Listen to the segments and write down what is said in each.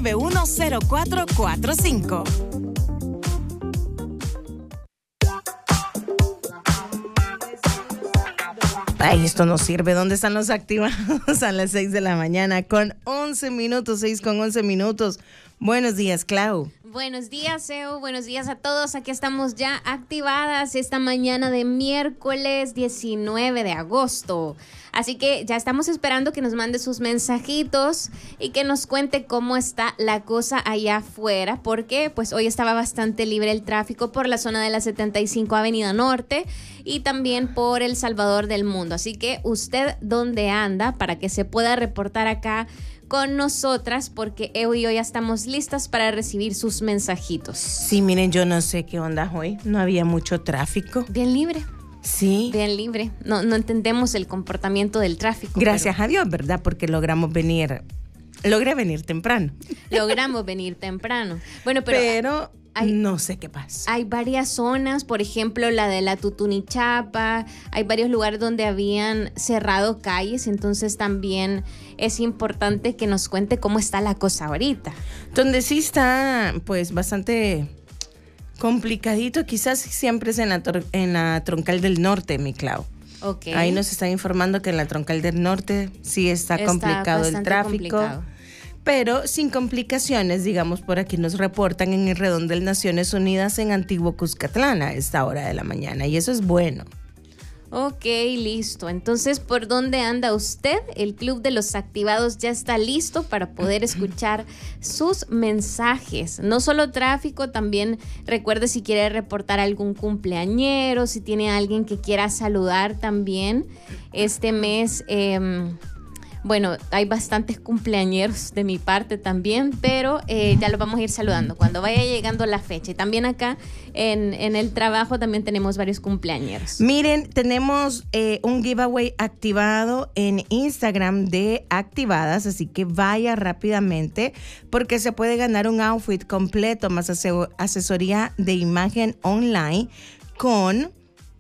809-581-0445. Ay, esto no sirve. ¿Dónde están los activados? A las 6 de la mañana con 11 minutos, 6 con 11 minutos. Buenos días, Clau. Buenos días, Eo. Buenos días a todos. Aquí estamos ya activadas esta mañana de miércoles 19 de agosto. Así que ya estamos esperando que nos mande sus mensajitos y que nos cuente cómo está la cosa allá afuera, porque pues hoy estaba bastante libre el tráfico por la zona de la 75 Avenida Norte y también por El Salvador del Mundo. Así que usted, ¿dónde anda? Para que se pueda reportar acá con nosotras, porque Evo y yo ya estamos listas para recibir sus mensajitos. Sí, miren, yo no sé qué onda hoy. No había mucho tráfico. Bien libre. Sí. Bien libre. No entendemos el comportamiento del tráfico. Gracias a Dios, ¿verdad? Porque logré venir temprano. Logramos venir temprano. Bueno, pero no sé qué pasa. Hay varias zonas, por ejemplo, la de la Tutunichapa, hay varios lugares donde habían cerrado calles, entonces también es importante que nos cuente cómo está la cosa ahorita. Donde sí está, pues, bastante complicadito, quizás siempre es en la Troncal del Norte, mi Clau. Okay. Ahí nos están informando que en la Troncal del Norte sí está complicado el tráfico. Complicado. Pero sin complicaciones, digamos, por aquí nos reportan en el redondel Naciones Unidas en Antiguo Cuscatlán a esta hora de la mañana, y eso es bueno. Ok, listo. Entonces, ¿por dónde anda usted? El Club de los Activados ya está listo para poder escuchar sus mensajes. No solo tráfico, también recuerde si quiere reportar algún cumpleañero, si tiene alguien que quiera saludar también. Este mes, bueno, hay bastantes cumpleañeros de mi parte también, pero ya los vamos a ir saludando cuando vaya llegando la fecha. Y también acá en el trabajo también tenemos varios cumpleañeros. Miren, tenemos un giveaway activado en Instagram de Activadas, así que vaya rápidamente porque se puede ganar un outfit completo más asesoría de imagen online con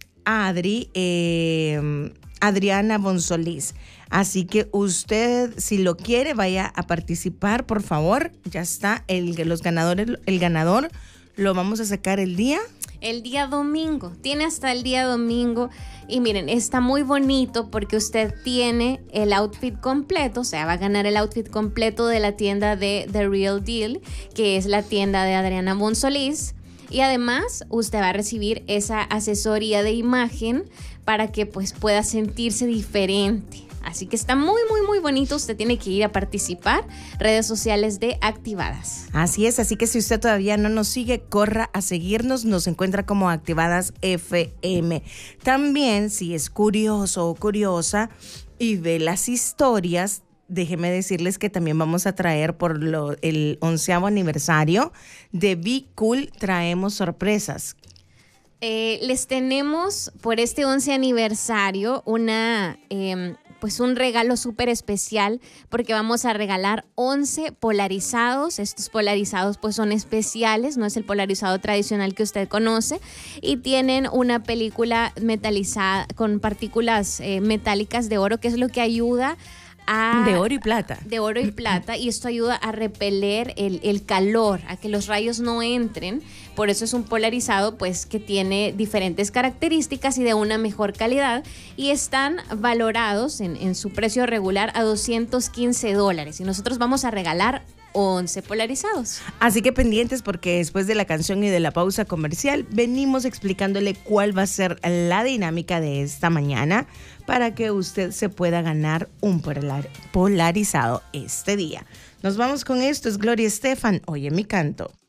Adriana Bonsolís. Así que usted, si lo quiere, vaya a participar, por favor. Ya está, el ganador lo vamos a sacar el día domingo. Tiene hasta el día domingo. Y miren, está muy bonito porque usted tiene el outfit completo, o sea, va a ganar el outfit completo de la tienda de The Real Deal, que es la tienda de Adriana Bonsolís. Y además, usted va a recibir esa asesoría de imagen para que pues pueda sentirse diferente. Así que está muy, muy, muy bonito. Usted tiene que ir a participar. Redes sociales de Activadas. Así es, así que si usted todavía no nos sigue, corra a seguirnos. Nos encuentra como Activadas FM. También, si es curioso o curiosa y ve las historias, déjeme decirles que también vamos a traer por el 11º aniversario de Be Cool, traemos sorpresas. Les tenemos por este 11 aniversario pues un regalo súper especial porque vamos a regalar 11 polarizados. Estos polarizados pues son especiales, no es el polarizado tradicional que usted conoce, y tienen una película metalizada con partículas metálicas de oro, que es lo que ayuda de oro y plata. De oro y plata, y esto ayuda a repeler el calor, a que los rayos no entren. Por eso es un polarizado pues que tiene diferentes características y de una mejor calidad, y están valorados en su precio regular a $215, y nosotros vamos a regalar 11 polarizados. Así que pendientes, porque después de la canción y de la pausa comercial venimos explicándole cuál va a ser la dinámica de esta mañana para que usted se pueda ganar un polarizado este día. Nos vamos con esto, es Gloria Estefan, Oye mi canto.